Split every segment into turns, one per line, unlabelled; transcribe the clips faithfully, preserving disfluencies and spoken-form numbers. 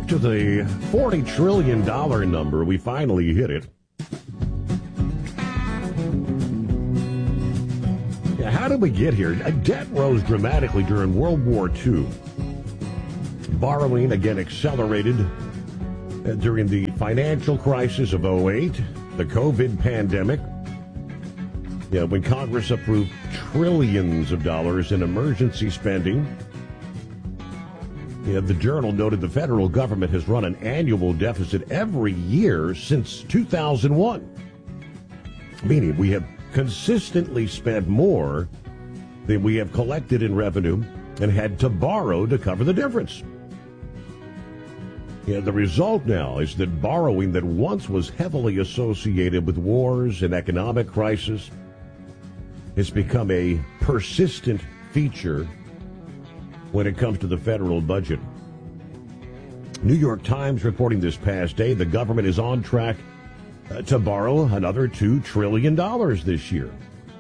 to the forty trillion dollars number. We finally hit it. Yeah, how did we get here? Debt rose dramatically during World War Two. Borrowing again accelerated during the financial crisis of oh eight, the COVID pandemic. Yeah, when Congress approved trillions of dollars in emergency spending. Yeah, the Journal noted the federal government has run an annual deficit every year since two thousand one, meaning we have consistently spent more than we have collected in revenue and had to borrow to cover the difference. Yeah, the result now is that borrowing that once was heavily associated with wars and economic crisis has become a persistent feature when it comes to the federal budget. New York Times reporting this past day the government is on track uh, to borrow another two trillion dollars this year.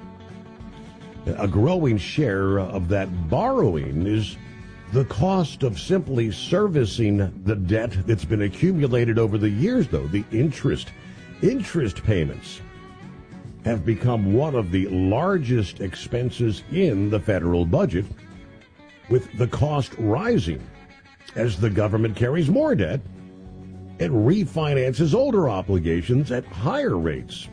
A growing share of that borrowing is the cost of simply servicing the debt that's been accumulated over the years, though. The interest, interest payments have become one of the largest expenses in the federal budget, with the cost rising as the government carries more debt and refinances older obligations at higher rates.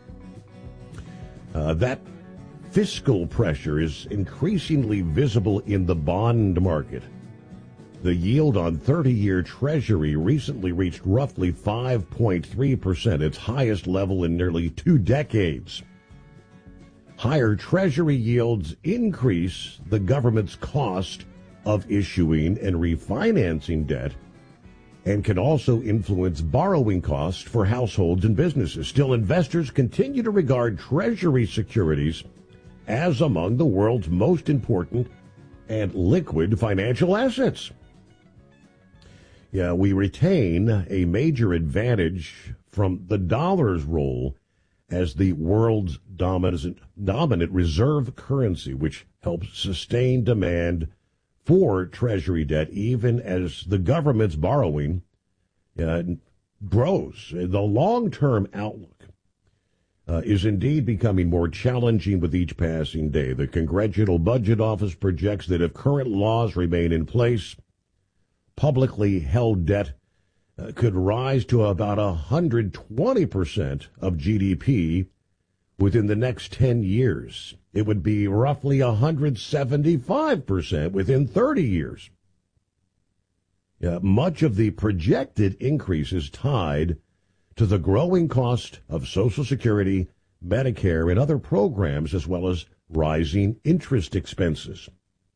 Uh, that fiscal pressure is increasingly visible in the bond market. The yield on thirty-year Treasury recently reached roughly five point three percent, its highest level in nearly two decades. Higher Treasury yields increase the government's cost of issuing and refinancing debt and can also influence borrowing costs for households and businesses. Still, investors continue to regard Treasury securities as among the world's most important and liquid financial assets. Yeah, we retain a major advantage from the dollar's role as the world's dominant, dominant reserve currency, which helps sustain demand for Treasury debt even as the government's borrowing uh, grows. The long-term outlook uh, is indeed becoming more challenging with each passing day. The Congressional Budget Office projects that if current laws remain in place, publicly held debt uh, could rise to about one hundred twenty percent of G D P within the next ten years. It would be roughly one hundred seventy-five percent within thirty years. Uh, much of the projected increase is tied to the growing cost of Social Security, Medicare, and other programs, as well as rising interest expenses.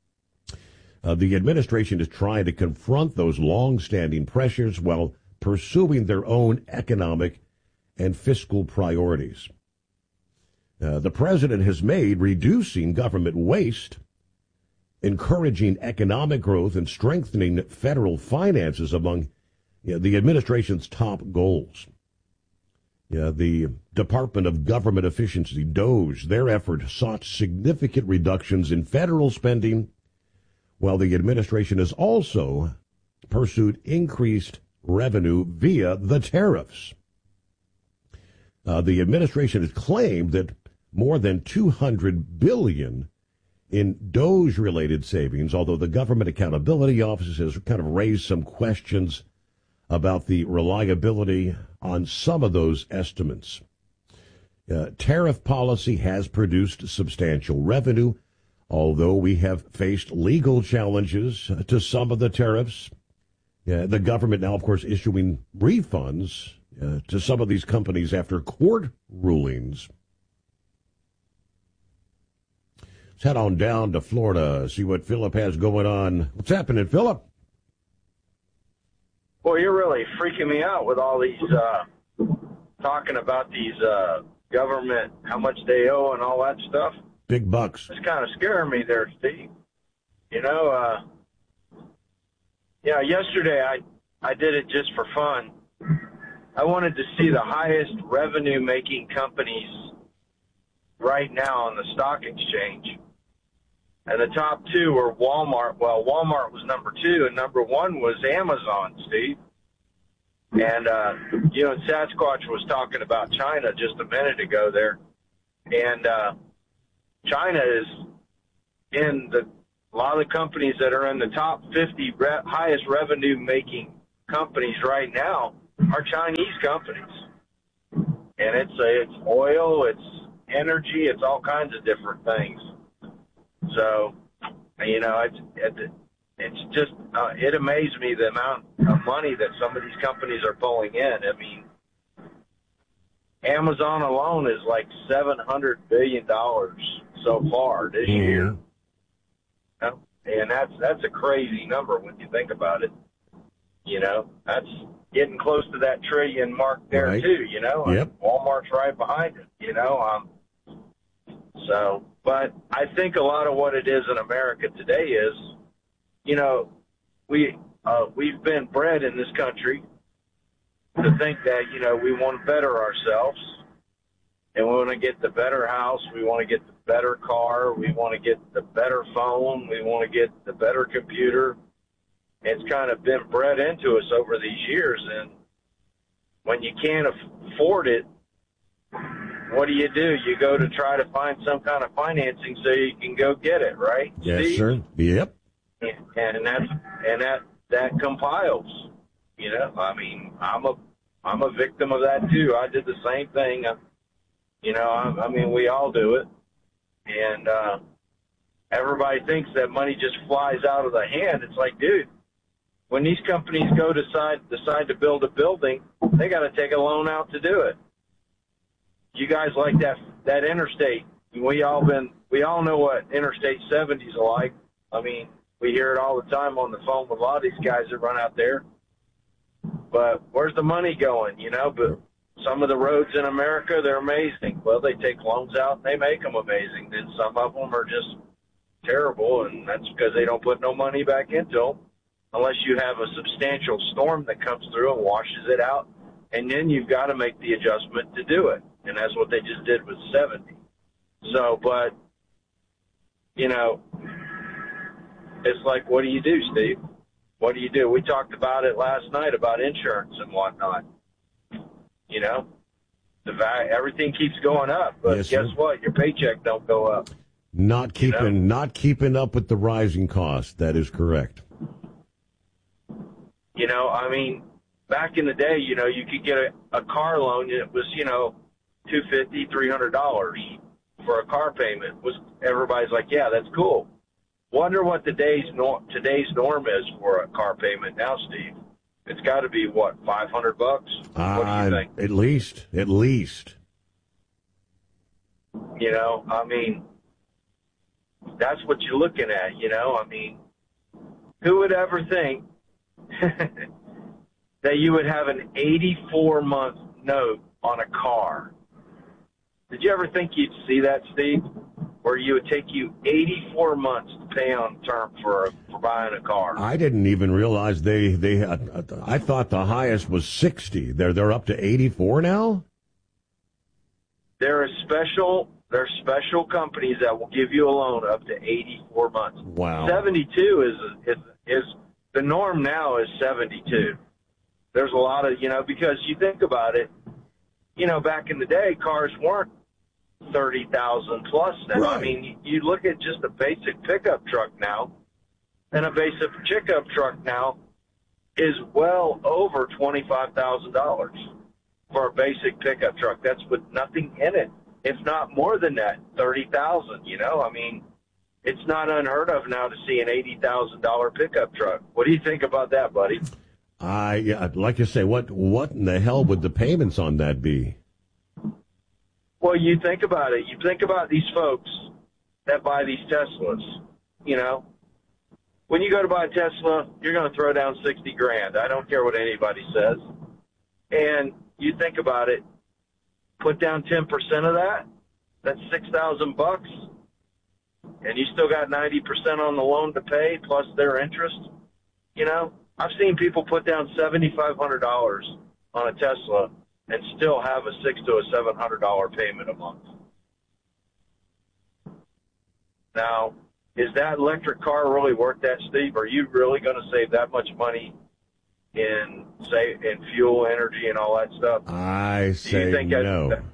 Uh, the administration is trying to confront those long-standing pressures while pursuing their own economic and fiscal priorities. Uh, the president has made reducing government waste, encouraging economic growth, and strengthening federal finances among you know, the administration's top goals. Yeah, the Department of Government Efficiency, DOGE, their effort sought significant reductions in federal spending, while the administration has also pursued increased revenue via the tariffs. Uh, the administration has claimed that more than two hundred billion dollars in DOGE-related savings, although the Government Accountability Office has kind of raised some questions about the reliability on some of those estimates. Uh, tariff policy has produced substantial revenue, although we have faced legal challenges to some of the tariffs. Uh, the government now, of course, issuing refunds uh, to some of these companies after court rulings. Let's head on down to Florida, see what Philip has going on. What's happening, Philip?
Well, you're really freaking me out with all these, uh, talking about these uh, government, how much they owe and all that stuff.
Big bucks.
It's kind of scaring me there, Steve. You know, uh, yeah, yesterday I, I did it just for fun. I wanted to see the highest revenue-making companies right now on the stock exchange. And the top two were Walmart. Well, Walmart was number two, and number one was Amazon, Steve. And, uh, you know, Sasquatch was talking about China just a minute ago there. And uh, China is in the, a lot of the companies that are in the top fifty re- highest revenue making companies right now are Chinese companies. And it's, uh, it's oil, it's energy, it's all kinds of different things. So, you know, it's, it, it's just, uh, it amazed me the amount of money that some of these companies are pulling in. I mean, Amazon alone is like seven hundred billion dollars so far this
mm-hmm.
year. And that's, that's a crazy number when you think about it. You know, that's getting close to that trillion mark there
right.
too, you know.
Yep.
Walmart's right behind it, you know. Um, so, but I think a lot of what it is in America today is, you know, we, uh, we've been bred in this country to think that, you know, we want to better ourselves and we want to get the better house. We want to get the better car. We want to get the better phone. We want to get the better computer. It's kind of been bred into us over these years. And when you can't afford it, what do you do? You go to try to find some kind of financing so you can go get it, right?
Yes,
Steve?
sir. Yep.
And that's, and that, that compiles, you know, I mean, I'm a, I'm a victim of that too. I did the same thing. I, you know, I, I mean, we all do it. And, uh, everybody thinks that money just flies out of the hand. It's like, dude, when these companies go decide, decide to build a building, they got to take a loan out to do it. You guys like that, that interstate. We all been, we all know what Interstate seventies are like. I mean, we hear it all the time on the phone with a lot of these guys that run out there. But where's the money going, you know? But some of the roads in America, they're amazing. Well, they take loans out and they make them amazing. Then some of them are just terrible, and that's because they don't put no money back into them unless you have a substantial storm that comes through and washes it out. And then you've got to make the adjustment to do it. And that's what they just did with seventy. So, but, you know, it's like, what do you do, Steve? What do you do? We talked about it last night about insurance and whatnot. You know, the value, everything keeps going up, but
yes,
guess
sir.
what? Your paycheck don't go up.
Not keeping,
you know?
not keeping up with the rising cost. That is correct.
You know, I mean, back in the day, you know, you could get a, a car loan. And it was, you know, two fifty, three hundred dollars for a car payment. Was everybody's like, yeah, that's cool. Wonder what today's norm, today's norm is for a car payment now, Steve. It's got to be what, five hundred bucks? What do you think?
At least, at least.
You know, I mean, that's what you're looking at. You know, I mean, who would ever think that you would have an eighty-four month note on a car? Did you ever think you'd see that, Steve? Where you would take you eighty-four months to pay on term for a, for buying a car.
I didn't even realize they they had, I thought the highest was sixty. They're they're up to eighty-four now.
There are special there are special companies that will give you a loan up to eighty-four months.
Wow.
seventy-two is is is the norm now is seventy-two. There's a lot of, you know, because you think about it, you know, back in the day, cars weren't thirty thousand plus. Then
right.
I mean, you look at just a basic pickup truck now, and a basic pickup truck now is well over twenty-five thousand dollars for a basic pickup truck. That's with nothing in it. If not more than that, thirty thousand. You know, I mean, it's not unheard of now to see an eighty thousand dollar pickup truck. What do you think about that, buddy?
I yeah, like you say, what what in the hell would the payments on that be?
Well, you think about it. You think about these folks that buy these Teslas. You know, when you go to buy a Tesla, you're going to throw down sixty grand. I don't care what anybody says. And you think about it, put down ten percent of that, that's six thousand bucks. And you still got ninety percent on the loan to pay plus their interest. You know, I've seen people put down seventy-five hundred dollars on a Tesla and still have a six to a seven hundred dollar payment a month. Now, is that electric car really worth that, Steve? Are you really going to save that much money in say in fuel, energy, and all that stuff?
I say
Do you think
no.
That,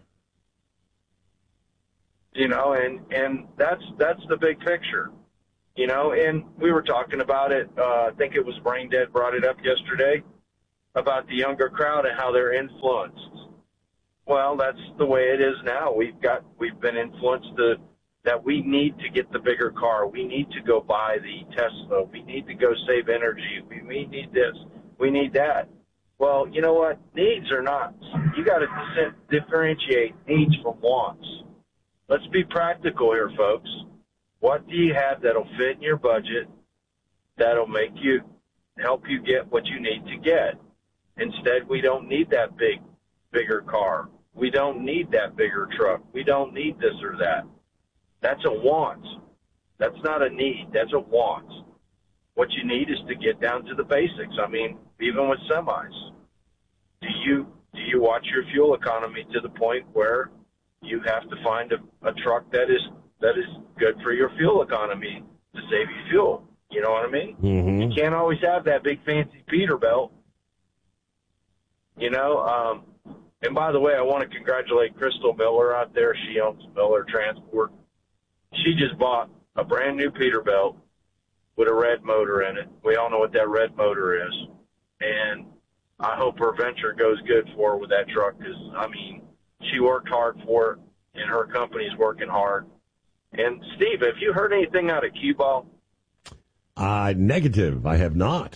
you know, and and that's that's the big picture. You know, and we were talking about it. Uh, I think it was Brain Dead brought it up yesterday about the younger crowd and how they're influenced. Well, that's the way it is now. We've got we've been influenced to, that we need to get the bigger car. We need to go buy the Tesla. We need to go save energy. We, we need this. We need that. Well, you know what? Needs are not. You got to differentiate needs from wants. Let's be practical here, folks. What do you have that'll fit in your budget, that'll make you, help you get what you need to get? Instead, we don't need that big, bigger car. We don't need that bigger truck. We don't need this or that. That's a want. That's not a need. That's a want. What you need is to get down to the basics. I mean, even with semis, do you do you watch your fuel economy to the point where you have to find a, a truck that is that is good for your fuel economy to save you fuel? You know what I mean?
Mm-hmm.
You can't always have that big fancy Peterbilt. You know, um, and by the way, I want to congratulate Crystal Miller out there. She owns Miller Transport. She just bought a brand new Peterbilt with a red motor in it. We all know what that red motor is. And I hope her venture goes good for her with that truck because, I mean, she worked hard for it, and her company's working hard. And, Steve, have you heard anything out of Q-Ball?
Uh, negative. I have not.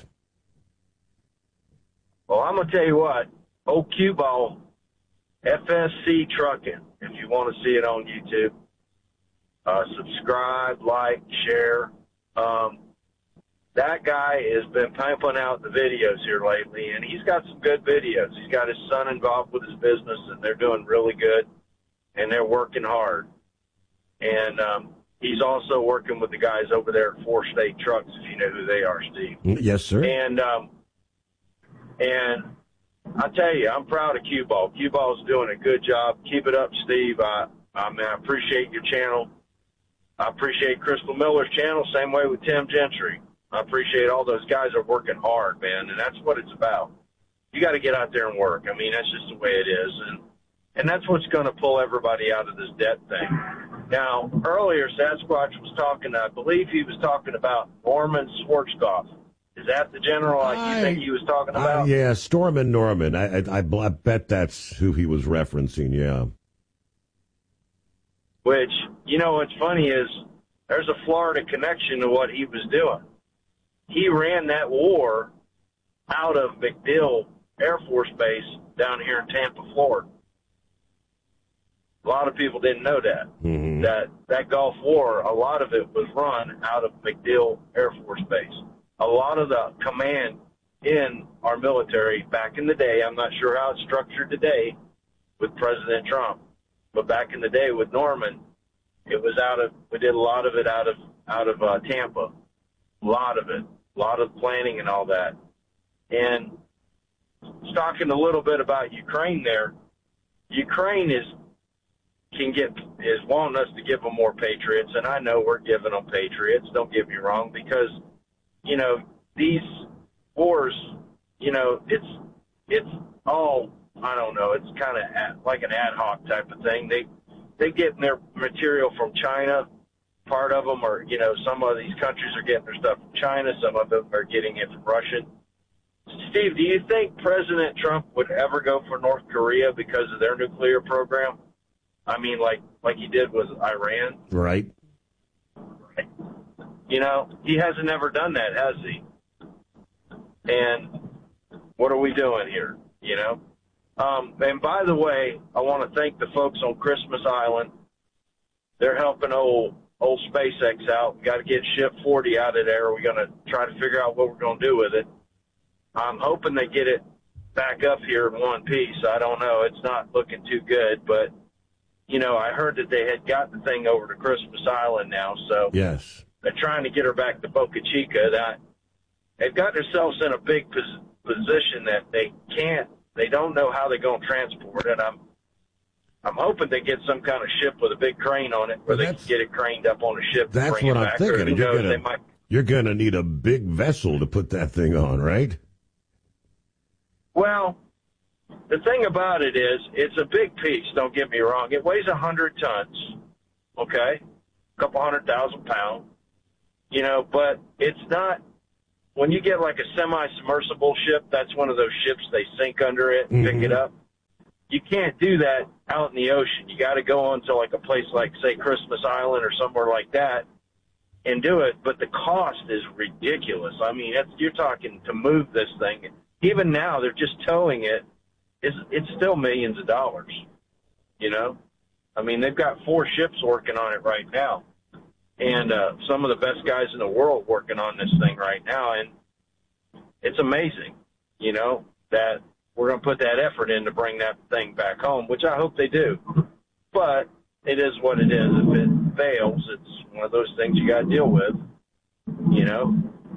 Well, I'm going to tell you what. Old Q-Ball, F S C Trucking, if you want to see it on YouTube. Uh, subscribe, like, share. Um, that guy has been pumping out the videos here lately, and he's got some good videos. He's got his son involved with his business, and they're doing really good, and they're working hard. And um, he's also working with the guys over there at Four State Trucks, if you know who they are, Steve.
Yes, sir.
And um, and I tell you, I'm proud of Q-Ball. Q-Ball's doing a good job. Keep it up, Steve. I, I mean, I appreciate your channel. I appreciate Crystal Miller's channel, same way with Tim Gentry. I appreciate all those guys are working hard, man, and that's what it's about. You got to get out there and work. I mean, that's just the way it is, and and that's what's going to pull everybody out of this debt thing. Now, earlier, Sasquatch was talking, I believe he was talking about Norman Schwarzkopf. Is that the general I, you think he was talking about?
Uh, yeah, Stormin Norman. I, I, I, I bet that's who he was referencing, yeah.
Which, you know, what's funny is there's a Florida connection to what he was doing. He ran that war out of MacDill Air Force Base down here in Tampa, Florida. A lot of people didn't know that.
Mm-hmm.
That that Gulf War, a lot of it was run out of MacDill Air Force Base. A lot of the command in our military back in the day, I'm not sure how it's structured today with President Trump, but back in the day with Norman, it was out of, we did a lot of it out of, out of uh, Tampa. A lot of it. A lot of planning and all that. And talking a little bit about Ukraine there, Ukraine is, can get, is wanting us to give them more Patriots, and I know we're giving them Patriots, don't get me wrong, because, you know, these wars, you know, it's, it's all, I don't know, it's kind of like an ad hoc type of thing. They, they get their material from China. Part of them are, you know, some of these countries are getting their stuff from China. Some of them are getting it from Russia. Steve, do you think President Trump would ever go for North Korea because of their nuclear program? I mean, like, like he did with Iran.
Right.
You know, he hasn't ever done that, has he? And what are we doing here, you know? Um, and by the way, I want to thank the folks on Christmas Island. They're helping old old SpaceX out. We got to get Ship forty out of there. We're going to try to figure out what we're going to do with it. I'm hoping they get it back up here in one piece. I don't know. It's not looking too good, but, you know, I heard that they had got the thing over to Christmas Island now, so
yes,
they're trying to get her back to Boca Chica. That they've got themselves in a big pos- position that they can't, they don't know how they're going to transport it. I'm I'm hoping they get some kind of ship with a big crane on it where well, they can get it craned up on a ship.
That's
bring
what
it
I'm
back.
thinking.
You're
gonna,
they might...
you're gonna need a big vessel to put that thing on, right?
Well, the thing about it is, it's a big piece, don't get me wrong. It weighs one hundred tons, okay, a couple hundred thousand pounds, you know, but it's not, when you get like a semi-submersible ship, that's one of those ships they sink under it and mm-hmm. pick it up. You can't do that out in the ocean. You got to go on to like a place like, say, Christmas Island or somewhere like that and do it. But the cost is ridiculous. I mean, it's, you're talking to move this thing. Even now, they're just towing it. It's, it's still millions of dollars, you know? I mean, they've got four ships working on it right now. And uh, some of the best guys in the world working on this thing right now. And it's amazing, you know, that we're going to put that effort in to bring that thing back home, which I hope they do. But it is what it is. If it fails, it's one of those things you got to deal with, you know.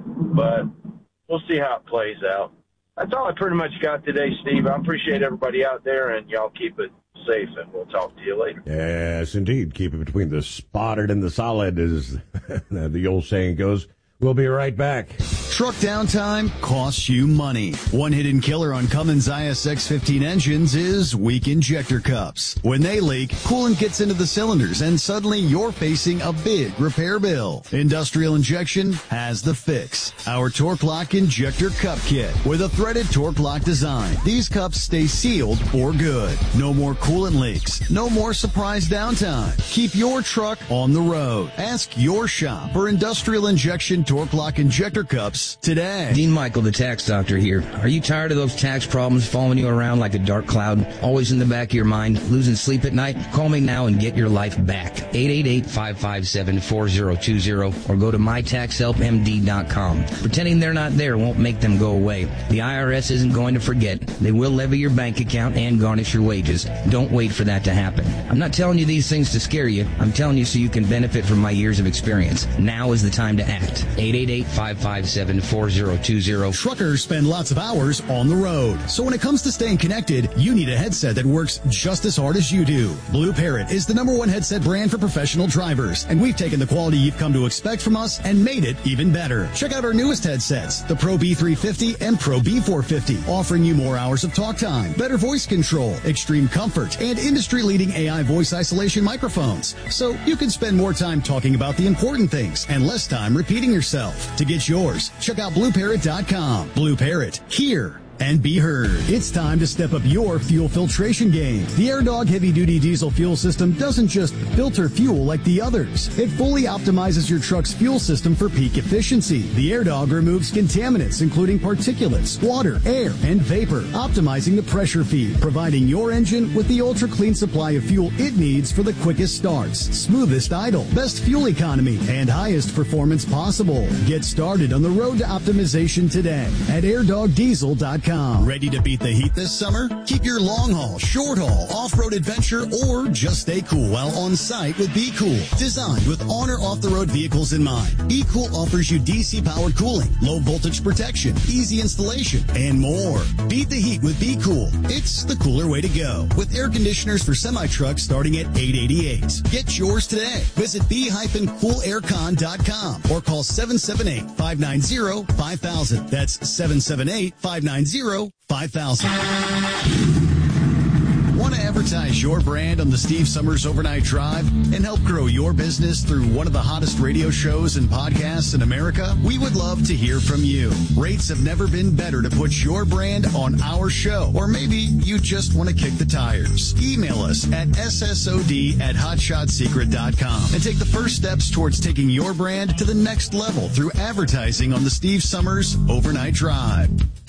But we'll see how it plays out. That's all I pretty much got today, Steve. I appreciate everybody out there, and y'all keep it safe, and we'll talk to you later.
Yes, indeed. Keep it between the spotted and the solid, as the old saying goes. We'll be right back.
Truck downtime costs you money. One hidden killer on Cummins I S X fifteen engines is weak injector cups. When they leak, coolant gets into the cylinders and suddenly you're facing a big repair bill. Industrial Injection has the fix. Our Torque Lock Injector Cup Kit with a threaded Torque Lock design. These cups stay sealed for good. No more coolant leaks. No more surprise downtime. Keep your truck on the road. Ask your shop for Industrial Injection Torque Lock Injector Cups today.
Dean Michael, the tax doctor here. Are you tired of those tax problems following you around like a dark cloud, always in the back of your mind, losing sleep at night? Call me now and get your life back. eight eight eight, five five seven, four zero two zero or go to my tax help m d dot com. Pretending they're not there won't make them go away. The I R S isn't going to forget. They will levy your bank account and garnish your wages. Don't wait for that to happen. I'm not telling you these things to scare you. I'm telling you so you can benefit from my years of experience. Now is the time to act. eight eight eight, five five seven, four zero two zero.
Truckers spend lots of hours on the road. So when it comes to staying connected, you need a headset that works just as hard as you do. Blue Parrot is the number one headset brand for professional drivers, and we've taken the quality you've come to expect from us and made it even better. Check out our newest headsets, the Pro B three fifty and Pro B four fifty, offering you more hours of talk time, better voice control, extreme comfort, and industry-leading A I voice isolation microphones. So you can spend more time talking about the important things and less time repeating yourself. To get yours, check out blue parrot dot com. Blue Parrot, hear and be heard. It's time to step up your fuel filtration game. The AirDog heavy-duty diesel fuel system doesn't just filter fuel like the others. It fully optimizes your truck's fuel system for peak efficiency. The AirDog removes contaminants, including particulates, water, air, and vapor, optimizing the pressure feed, providing your engine with the ultra-clean supply of fuel it needs for the quickest starts, smoothest idle, best fuel economy, and highest performance possible. Get started on the road to optimization today at air dog diesel dot com. Ready to beat the heat this summer? Keep your long haul, short haul, off-road adventure, or just stay cool while on site with Be Cool. Designed with on or off-the-road vehicles in mind, Be Cool offers you D C-powered cooling, low voltage protection, easy installation, and more. Beat the heat with Be Cool. It's the cooler way to go. With air conditioners for semi-trucks starting at eight hundred eighty-eight dollars. Get yours today. Visit be cool air con dot com or call seven seven eight, five nine zero, five thousand. That's seven seven eight, five nine zero, five thousand. Want to advertise your brand on the Steve Summers Overnight Drive and help grow your business through one of the hottest radio shows and podcasts in America? We would love to hear from you. Rates have never been better to put your brand on our show, or maybe you just want to kick the tires. Email us at S S O D at hotshot secret dot com and take the first steps towards taking your brand to the next level through advertising on the Steve Summers Overnight Drive.